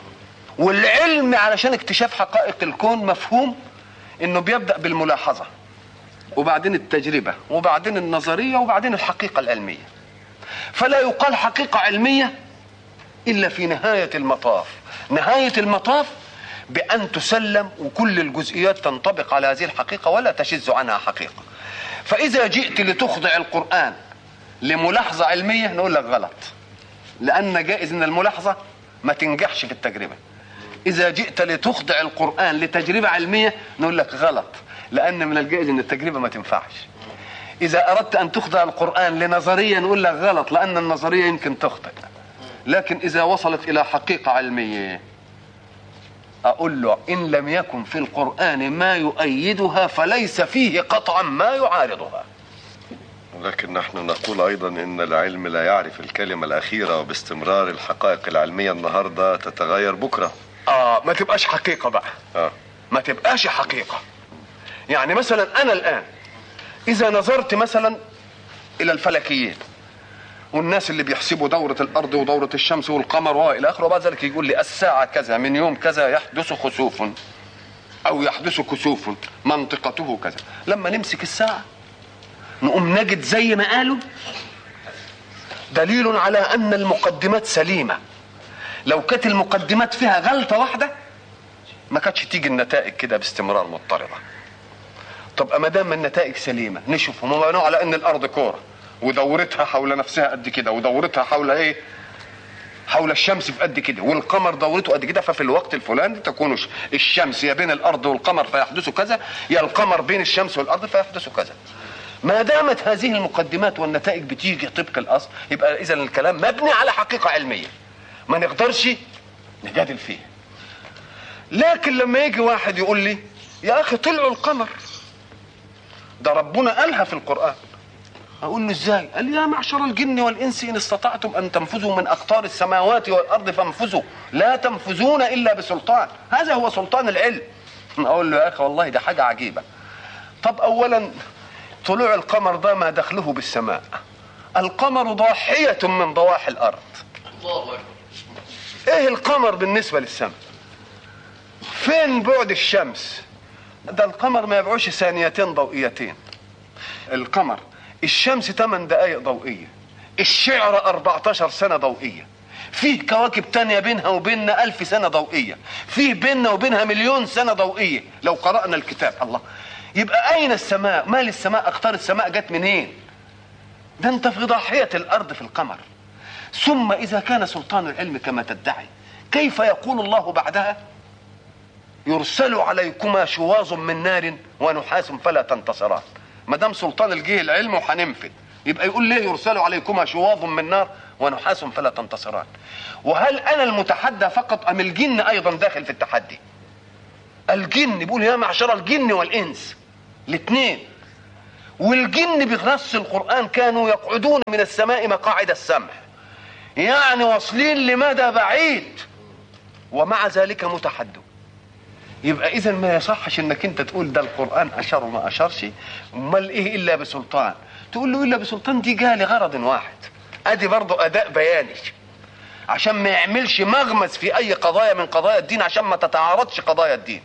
والعلم علشان اكتشاف حقائق الكون مفهوم انه بيبدأ بالملاحظة وبعدين التجربة وبعدين النظرية وبعدين الحقيقة العلمية. فلا يقال حقيقة علمية إلا في نهاية المطاف. نهاية المطاف بأن تسلم وكل الجزئيات تنطبق على هذه الحقيقة ولا تشذ عنها حقيقة. فإذا جئت لتخضع القرآن لملاحظة علمية نقول لك غلط، لأن جائز أن الملاحظة ما تنجحش في التجربة. إذا جئت لتخضع القرآن لتجربة علمية نقول لك غلط، لأن من الجائز أن التجربة ما تنفعش. إذا أردت أن تخضع القرآن لنظرية نقول لك غلط، لأن النظرية يمكن تخطئ. لكن إذا وصلت إلى حقيقة علمية أقول له إن لم يكن في القرآن ما يؤيدها فليس فيه قطعا ما يعارضها. لكن نحن نقول أيضا إن العلم لا يعرف الكلمة الأخيرة، وباستمرار الحقائق العلمية النهاردة تتغير بكرة. ما تبقاش حقيقة بقى. ما تبقاش حقيقة. يعني مثلا أنا الآن إذا نظرت مثلا إلى الفلكيين والناس اللي بيحسبوا دورة الأرض ودورة الشمس والقمر وإلى آخره، وبعد ذلك يقول لي الساعة كذا من يوم كذا يحدث خسوف أو يحدث كسوف منطقته كذا، لما نمسك الساعة نقوم نجد زي ما قالوا دليل على أن المقدمات سليمة. لو كانت المقدمات فيها غلطة واحدة ما كانتش تيجي النتائج كده باستمرار مضطردة. طب ما دام النتائج سليمة نشوفهم، هم بنوا على أن الأرض كورة ودورتها حول نفسها قد كده، ودورتها حول ايه؟ حول الشمس في قد كده، والقمر دورته قد كده، ففي الوقت الفلاني تكون الشمس يا بين الارض والقمر فيحدث كذا، يا القمر بين الشمس والارض فيحدث كذا. ما دامت هذه المقدمات والنتائج بتيجي طبق الاصل، يبقى اذا الكلام مبني على حقيقة علمية ما نقدرش نجادل فيه. لكن لما يجي واحد يقول لي يا اخي طلعوا القمر ده ربنا قالها في القرآن، أقول له إزاي؟ قال لي يا معشر الجن والإنس إن استطعتم أن تنفذوا من أقطار السماوات والأرض فانفذوا لا تنفذون إلا بسلطان، هذا هو سلطان العلم. أقول له يا أخي والله ده حاجة عجيبة. طب أولا طلوع القمر ده ما دخله بالسماء، القمر ضاحية من ضواحي الأرض. إيه القمر بالنسبة للسماء؟ فين بعد الشمس؟ ده القمر ما يبعوش ثانيتين ضوئيتين. القمر الشمس 8 دقائق ضوئية، الشعر 14 سنة ضوئية، فيه كواكب تانية بينها وبيننا 1000 سنة ضوئية، فيه بيننا وبينها 1,000,000 سنة ضوئية لو قرأنا الكتاب. الله، يبقى أين السماء؟ مال السماء؟ أقطار السماء جت منين؟ ده أنت في ضاحية الأرض في القمر. ثم إذا كان سلطان العلم كما تدعي، كيف يقول الله بعدها يرسل عليكما شواظ من نار ونحاس فلا تنتصران؟ ما دام سلطان الجيه العلم وهننفذ، يبقى يقول ليه يرسل عليكما شواظ من نار ونحاس فلا تنتصران؟ وهل انا المتحدى فقط ام الجن ايضا داخل في التحدي؟ الجن بيقول يا معشر الجن والانس، الاثنين. والجن بنص القرآن كانوا يقعدون من السماء مقاعد السمع، يعني واصلين لمدى بعيد، ومع ذلك متحدون. يبقى اذا ما يصحش انك انت تقول ده القرآن اشار وما اشارش، امال ايه الا بسلطان؟ تقول له الا بسلطان دي جاء لغرض واحد، ادي برضو اداء بياني عشان ما يعملش مغمز في اي قضايا من قضايا الدين، عشان ما تتعارضش قضايا الدين.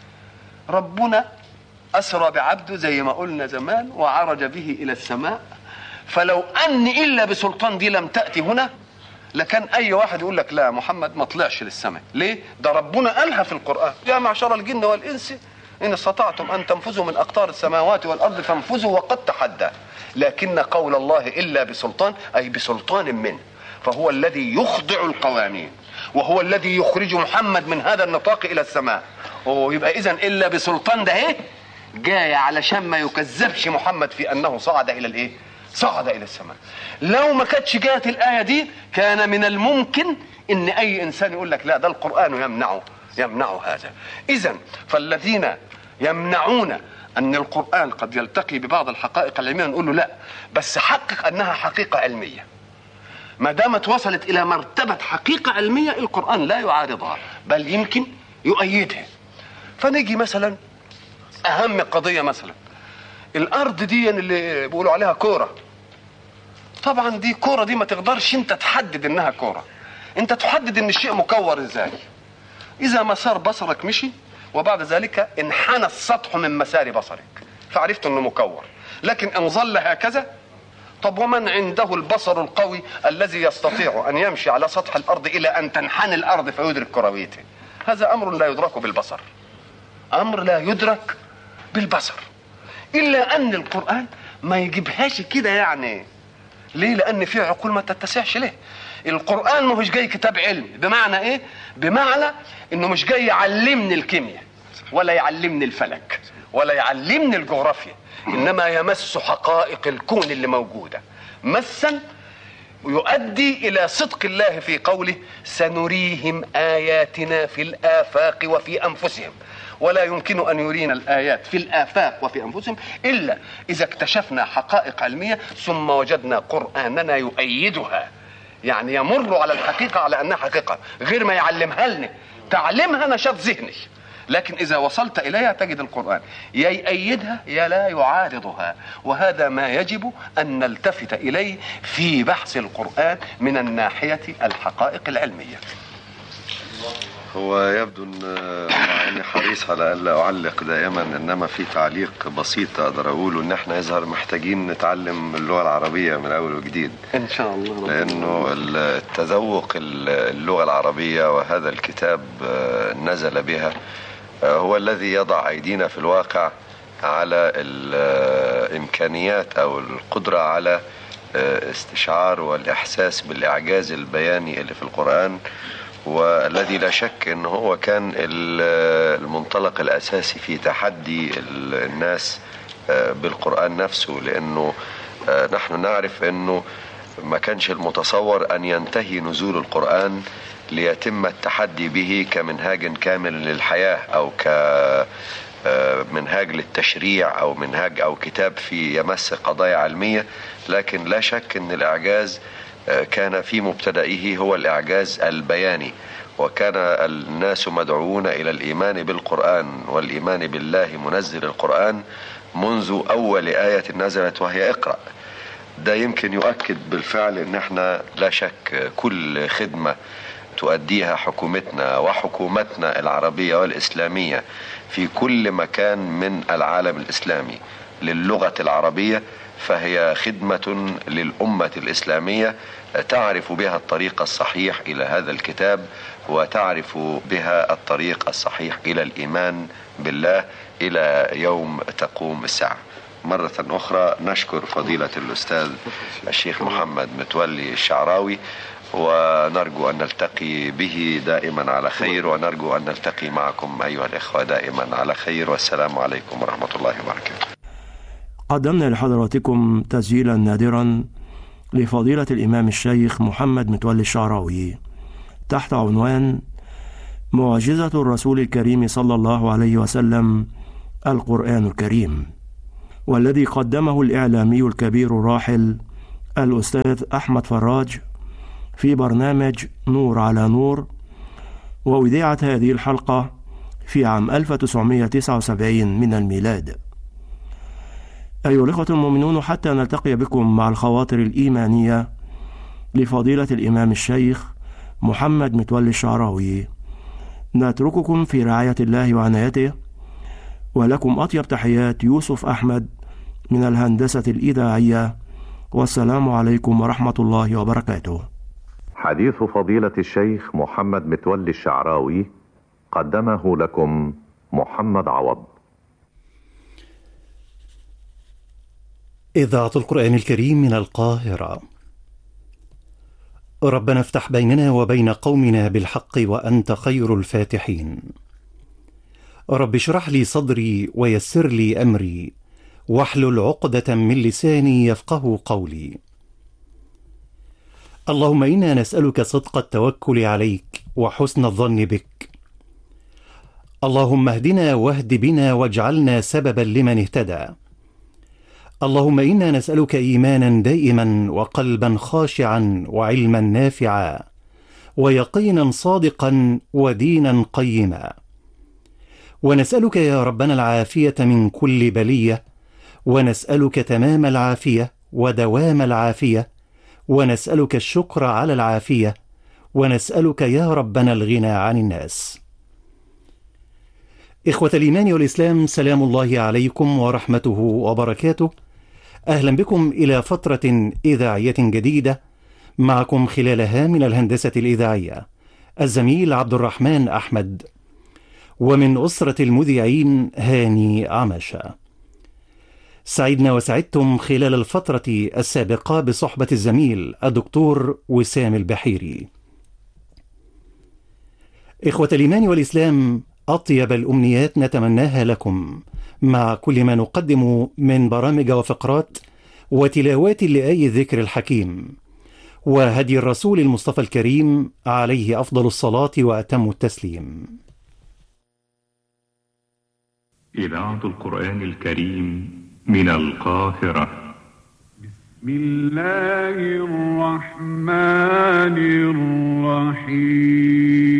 ربنا اسرى بعبده زي ما قلنا زمان وعرج به الى السماء، فلو ان الا بسلطان دي لم تأتي هنا لكان اي واحد يقول لك لا محمد ما طلعش للسماء. ليه؟ ده ربنا قالها في القرآن يا معشر الجن والانس ان استطعتم ان تنفذوا من اقطار السماوات والارض فانفذوا وقد تحدى. لكن قول الله الا بسلطان اي بسلطان منه، فهو الذي يخضع القوانين وهو الذي يخرج محمد من هذا النطاق الى السماء. ويبقى اذا الا بسلطان ده ايه؟ جاي علشان ما يكذبش محمد في انه صعد الى الايه؟ صعد الى السماء. لو ما كانتش جاءت الايه دي كان من الممكن ان اي انسان يقول لك لا ده القرآن يمنع هذا. اذا فالذين يمنعون ان القرآن قد يلتقي ببعض الحقائق العلميه نقول له لا، بس حقق انها حقيقه علميه. ما دامت وصلت الى مرتبه حقيقه علميه القرآن لا يعارضها بل يمكن يؤيدها. فنيجي مثلا اهم قضيه، مثلا الارض دي اللي بيقولوا عليها كوره، طبعا دي كوره دي ما تقدرش انت تحدد انها كوره، انت تحدد ان الشيء مكور ازاي. اذا مسار بصرك مشي وبعد ذلك انحنى السطح من مسار بصرك فعرفت انه مكور، لكن ان ظل هكذا، طب ومن عنده البصر القوي الذي يستطيع ان يمشي على سطح الارض الى ان تنحني الارض فيدرك كرويته؟ هذا امر لا يدرك بالبصر، امر لا يدرك بالبصر. الا ان القرآن ما يجيبهاش كده يعني. ليه؟ لان فيه عقول ما تتسعش له. القرآن مش جاي كتاب علم. بمعنى ايه؟ بمعنى انه مش جاي يعلمني الكيمياء ولا يعلمني الفلك ولا يعلمني الجغرافيا، انما يمس حقائق الكون اللي موجودة مسا يؤدي الى صدق الله في قوله سنريهم آياتنا في الآفاق وفي أنفسهم. ولا يمكن أن يرينا الآيات في الآفاق وفي أنفسهم إلا إذا اكتشفنا حقائق علمية ثم وجدنا قرآننا يؤيدها، يعني يمر على الحقيقة على أنها حقيقة، غير ما يعلمها لنا. تعلمها نشاط ذهني، لكن إذا وصلت إليها تجد القرآن يا يؤيدها يا لا يعارضها. وهذا ما يجب أن نلتفت إليه في بحث القرآن من الناحية الحقائق العلمية. هو يبدو مع اني حريص على الا اعلق دائما، انما في تعليق بسيط اقدر اقوله ان احنا يظهر محتاجين نتعلم اللغه العربيه من اول وجديد ان شاء الله، لانه التذوق اللغه العربيه وهذا الكتاب نزل بها هو الذي يضع ايدينا في الواقع على الامكانيات او القدره على استشعار والاحساس بالاعجاز البياني اللي في القرآن، والذي لا شك انه هو كان المنطلق الاساسي في تحدي الناس بالقرآن نفسه. لانه نحن نعرف انه ما كانش المتصور ان ينتهي نزول القرآن ليتم التحدي به كمنهاج كامل للحياة او كمنهاج للتشريع او منهاج او كتاب في يمس قضايا علمية. لكن لا شك ان الاعجاز كان في مبتدئه هو الإعجاز البياني، وكان الناس مدعوون إلى الإيمان بالقرآن والإيمان بالله منزل القرآن منذ أول آية نزلت وهي اقرأ. ده يمكن يؤكد بالفعل ان احنا لا شك كل خدمة تؤديها حكومتنا وحكومتنا العربية والإسلامية في كل مكان من العالم الإسلامي للغة العربية فهي خدمة للأمة الإسلامية تعرف بها الطريق الصحيح إلى هذا الكتاب، وتعرف بها الطريق الصحيح إلى الإيمان بالله إلى يوم تقوم الساعة. مرة أخرى نشكر فضيلة الأستاذ الشيخ محمد متولي الشعراوي، ونرجو أن نلتقي به دائما على خير، ونرجو أن نلتقي معكم أيها الإخوة دائما على خير، والسلام عليكم ورحمة الله وبركاته. قدمنا لحضراتكم تسجيلا نادرا لفضيلة الإمام الشيخ محمد متولي الشعراوي تحت عنوان معجزة الرسول الكريم صلى الله عليه وسلم القرآن الكريم، والذي قدمه الإعلامي الكبير الراحل الأستاذ أحمد فراج في برنامج نور على نور، وأذيعت هذه الحلقة في عام 1979 من الميلاد. أيها الإخوة المؤمنون، حتى نلتقي بكم مع الخواطر الإيمانية لفضيلة الإمام الشيخ محمد متولي الشعراوي، نترككم في رعاية الله وعنايته، ولكم أطيب تحيات يوسف أحمد من الهندسة الإذاعية، والسلام عليكم ورحمة الله وبركاته. حديث فضيلة الشيخ محمد متولي الشعراوي قدمه لكم محمد عوض. إذاعة القرآن الكريم من القاهرة. ربنا افتح بيننا وبين قومنا بالحق وأنت خير الفاتحين. رب اشرح لي صدري ويسر لي أمري واحلل عقدة من لساني يفقه قولي. اللهم إنا نسألك صدق التوكل عليك وحسن الظن بك. اللهم اهدنا واهد بنا واجعلنا سببا لمن اهتدى. اللهم إنا نسألك إيمانا دائما وقلبا خاشعا وعلما نافعا ويقينا صادقا ودينا قيما. ونسألك يا ربنا العافية من كل بلية، ونسألك تمام العافية ودوام العافية، ونسألك الشكر على العافية، ونسألك يا ربنا الغنى عن الناس. إخوة الإيمان والإسلام، سلام الله عليكم ورحمته وبركاته. أهلا بكم إلى فترة إذاعية جديدة، معكم خلالها من الهندسة الإذاعية الزميل عبد الرحمن أحمد، ومن أسرة المذيعين هاني عمشة. سعدنا وسعدتم خلال الفترة السابقة بصحبة الزميل الدكتور وسام البحيري. إخوة الإيمان والإسلام، أطيب الأمنيات نتمناها لكم مع كل ما نقدم من برامج وفقرات وتلاوات لآي الذكر الحكيم وهدي الرسول المصطفى الكريم عليه أفضل الصلاة وأتم التسليم. إذاعة القرآن الكريم من القاهرة. بسم الله الرحمن الرحيم.